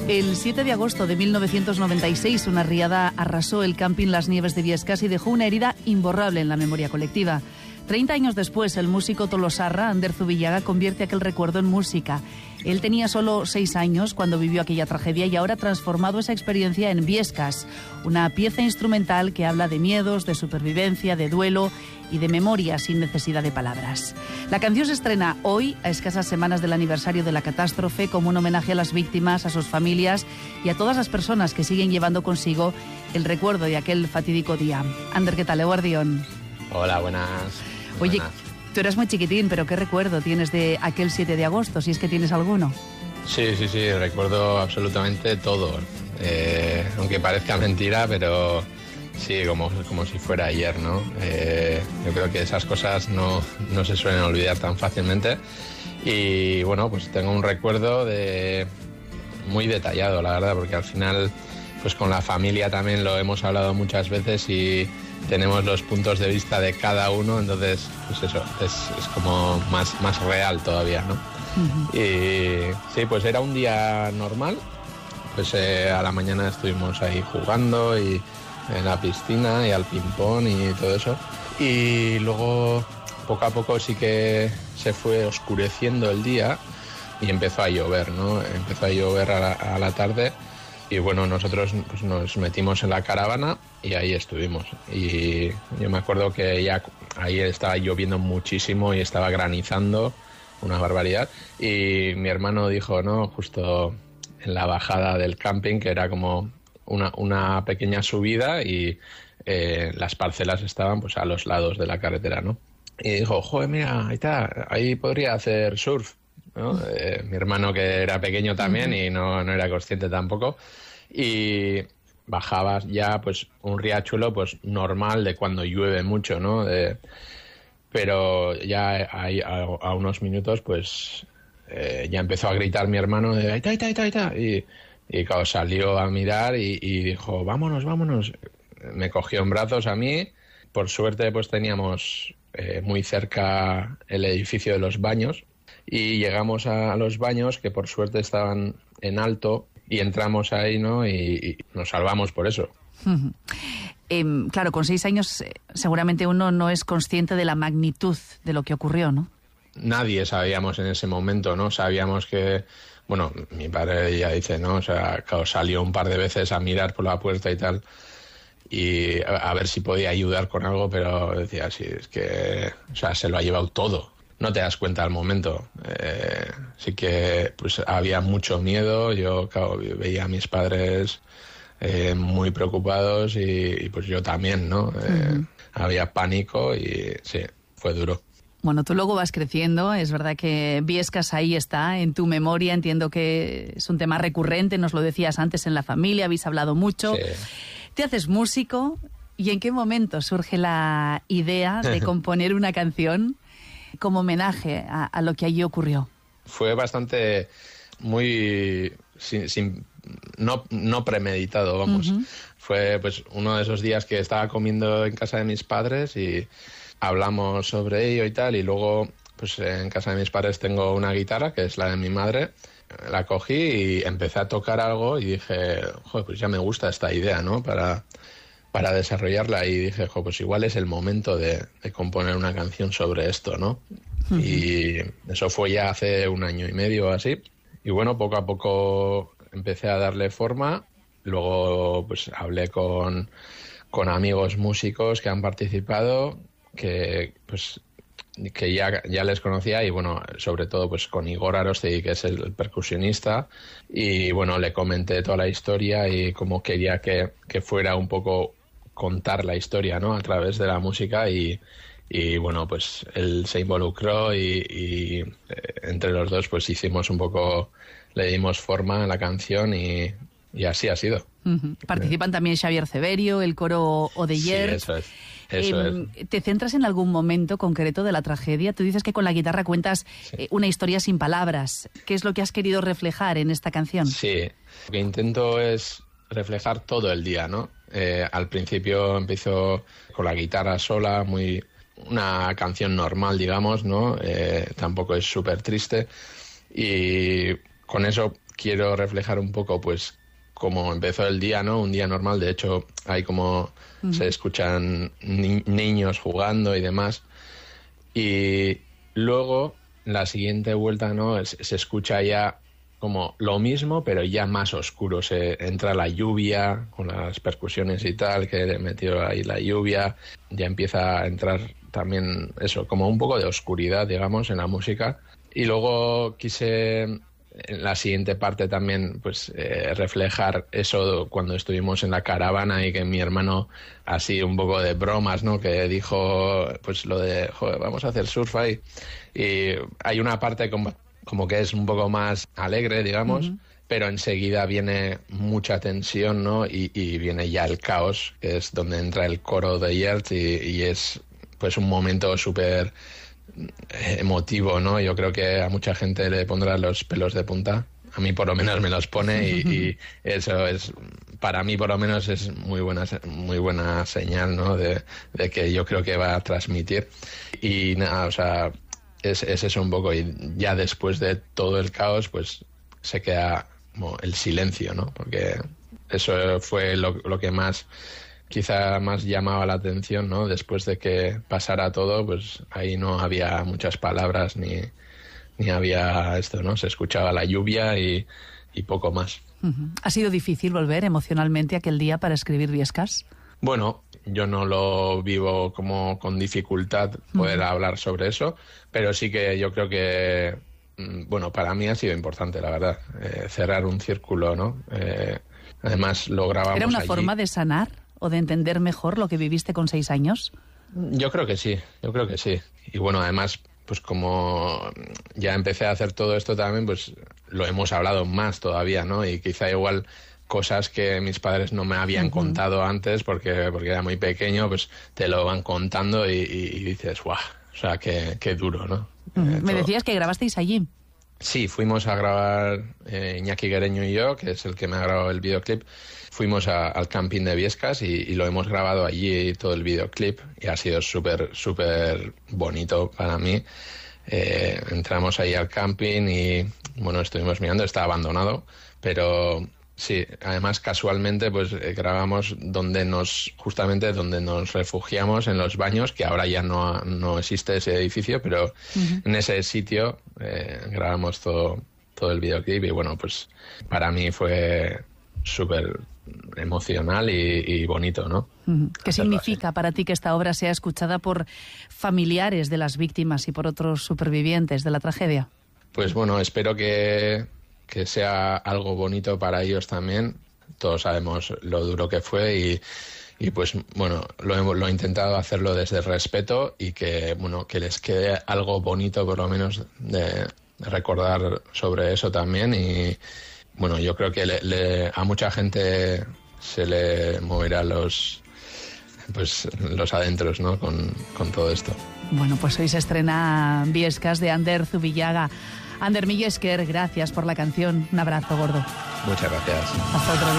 El 7 de agosto de 1996, una riada arrasó el camping Las Nieves de Biescas y dejó una herida imborrable en la memoria colectiva. 30 años después, el músico tolosarra Ander Zubillaga convierte aquel recuerdo en música. Él tenía solo 6 años cuando vivió aquella tragedia y ahora ha transformado esa experiencia en Biescas, una pieza instrumental que habla de miedos, de supervivencia, de duelo y de memoria sin necesidad de palabras. La canción se estrena hoy, a escasas semanas del aniversario de la catástrofe, como un homenaje a las víctimas, a sus familias y a todas las personas que siguen llevando consigo el recuerdo de aquel fatídico día. Ander, ¿qué tal, Eguardión? Hola, buenas. Oye, tú eras muy chiquitín, pero ¿qué recuerdo tienes de aquel 7 de agosto, si es que tienes alguno? Sí, recuerdo absolutamente todo. Aunque parezca mentira, pero sí, como si fuera ayer, ¿no? Yo creo que esas cosas no se suelen olvidar tan fácilmente. Y bueno, pues tengo un recuerdo muy detallado, la verdad, porque al final, pues con la familia también lo hemos hablado muchas veces y tenemos los puntos de vista de cada uno, entonces pues eso, es como más real todavía, ¿no? Uh-huh. Y sí, pues era un día normal, pues a la mañana estuvimos ahí jugando y en la piscina y al ping-pong y todo eso, y luego poco a poco sí que se fue oscureciendo el día y empezó a llover, ¿no? Empezó a llover a la tarde. Y bueno, nosotros pues, nos metimos en la caravana y ahí estuvimos. Y yo me acuerdo que ya ahí estaba lloviendo muchísimo y estaba granizando, una barbaridad. Y mi hermano dijo, no, justo en la bajada del camping, que era como una pequeña subida y las parcelas estaban pues a los lados de la carretera, ¿no? Y dijo, joder, mira, ahí podría hacer surf, ¿no? Mi hermano, que era pequeño también y no era consciente tampoco, y bajabas ya pues un riachuelo pues normal de cuando llueve mucho, ¿no? Pero ya ahí a unos minutos pues ya empezó a gritar mi hermano de ahí está, y claro, salió a mirar y dijo vámonos, me cogió en brazos a mí. Por suerte pues teníamos muy cerca el edificio de los baños. Y llegamos a los baños, que por suerte estaban en alto, y entramos ahí, ¿no? Y nos salvamos por eso. Uh-huh. Claro, con 6 años seguramente uno no es consciente de la magnitud de lo que ocurrió, ¿no? Nadie sabíamos en ese momento, ¿no? Sabíamos que, bueno, mi padre ya dice, ¿no? O sea, claro, salió un par de veces a mirar por la puerta y tal, y a ver si podía ayudar con algo, pero decía, sí, es que, o sea, se lo ha llevado todo. No te das cuenta al momento. Sí que pues había mucho miedo. Yo claro, veía a mis padres muy preocupados y pues yo también, ¿no? Uh-huh. Había pánico y sí, fue duro. Bueno, tú luego vas creciendo. Es verdad que Biescas ahí está, en tu memoria. Entiendo que es un tema recurrente. Nos lo decías antes en la familia, habéis hablado mucho. Sí. Te haces músico. ¿Y en qué momento surge la idea de componer una canción como homenaje a lo que allí ocurrió? Fue bastante no premeditado, vamos. Uh-huh. Fue pues uno de esos días que estaba comiendo en casa de mis padres y hablamos sobre ello y tal, y luego pues en casa de mis padres tengo una guitarra que es la de mi madre. La cogí y empecé a tocar algo y dije, joder, pues ya me gusta esta idea, ¿no? Para desarrollarla, y dije, pues igual es el momento de componer una canción sobre esto, ¿no? Uh-huh. Y eso fue ya hace 1 año y medio o así. Y bueno, poco a poco empecé a darle forma. Luego pues hablé con amigos músicos que han participado, que ya les conocía, y bueno, sobre todo pues con Igor Arostegui, que es el percusionista, y bueno, le comenté toda la historia y cómo quería que fuera un poco contar la historia, ¿no? A través de la música, y bueno, pues él se involucró y entre los dos pues hicimos un poco, le dimos forma a la canción y así ha sido. Uh-huh. Participan también Xavier Ceberio, el coro Odeyer. Sí, eso es. ¿Te centras en algún momento concreto de la tragedia? Tú dices que con la guitarra cuentas una historia sin palabras. ¿Qué es lo que has querido reflejar en esta canción? Sí, lo que intento es reflejar todo el día, ¿no? Al principio empiezo con la guitarra sola, una canción normal, digamos, ¿no? Tampoco es súper triste, y con eso quiero reflejar un poco, pues, cómo empezó el día, ¿no? Un día normal. De hecho, hay como se escuchan niños jugando y demás. Y luego, la siguiente vuelta, ¿no? Se escucha ya como lo mismo, pero ya más oscuro. Se entra la lluvia con las percusiones y tal, que metió ahí la lluvia. Ya empieza a entrar también eso, como un poco de oscuridad, digamos, en la música. Y luego quise, en la siguiente parte también, pues reflejar eso cuando estuvimos en la caravana y que mi hermano, así un poco de bromas, ¿no? Que dijo, pues lo de, joder, vamos a hacer surf ahí. Y hay una parte como que es un poco más alegre, digamos, pero enseguida viene mucha tensión, ¿no? Y viene ya el caos, que es donde entra el coro de Yert y es pues un momento súper emotivo, ¿no? Yo creo que a mucha gente le pondrá los pelos de punta. A mí por lo menos me los pone y eso es, para mí por lo menos es muy buena señal, ¿no? De que yo creo que va a transmitir. Y nada, o sea, es eso un poco. Y ya después de todo el caos, pues se queda como el silencio, ¿no? Porque eso fue lo que quizá más llamaba la atención, ¿no? Después de que pasara todo, pues ahí no había muchas palabras ni había esto, ¿no? Se escuchaba la lluvia y poco más. ¿Ha sido difícil volver emocionalmente aquel día para escribir Viescas? Bueno, yo no lo vivo como con dificultad poder hablar sobre eso, pero sí que yo creo que, bueno, para mí ha sido importante, la verdad, cerrar un círculo, ¿no? Además lo grabamos ¿Era una allí. forma de sanar o de entender mejor lo que viviste con 6 años? Yo creo que sí. Y bueno, además, pues como ya empecé a hacer todo esto también, pues lo hemos hablado más todavía, ¿no? Y quizá igual cosas que mis padres no me habían contado antes porque era muy pequeño, pues te lo van contando y dices, ¡guau! O sea, qué duro, ¿no? Me decías que grabasteis allí. Sí, fuimos a grabar, Iñaki Guereño y yo, que es el que me ha grabado el videoclip. Fuimos al camping de Viescas y lo hemos grabado allí, todo el videoclip, y ha sido súper, súper bonito para mí. Entramos ahí al camping y, bueno, estuvimos mirando, está abandonado, pero sí, además casualmente pues grabamos justamente donde nos refugiamos, en los baños, que ahora ya no existe ese edificio, pero en ese sitio grabamos todo el videoclip y bueno, pues para mí fue súper emocional y bonito, ¿no? ¿Qué significa para ti que esta obra sea escuchada por familiares de las víctimas y por otros supervivientes de la tragedia? Pues bueno, espero que sea algo bonito para ellos también. Todos sabemos lo duro que fue y pues bueno, lo he intentado hacerlo desde el respeto y que les quede algo bonito por lo menos de recordar sobre eso también. Y bueno, yo creo que a mucha gente se le moverá los adentros, ¿no? Con todo esto. Bueno, pues hoy se estrena Viescas de Ander Zubillaga. Ander Millesker, gracias por la canción. Un abrazo gordo. Muchas gracias. Hasta otro día.